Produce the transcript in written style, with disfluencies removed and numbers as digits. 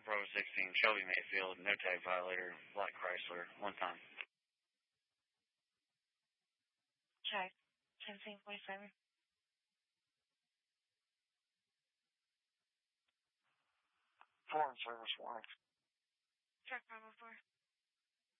Bravo 16, Shelby Mayfield, no tag violator, Black Chrysler, one time. Check. 10-47. Foreign service warning. Check Bravo 4.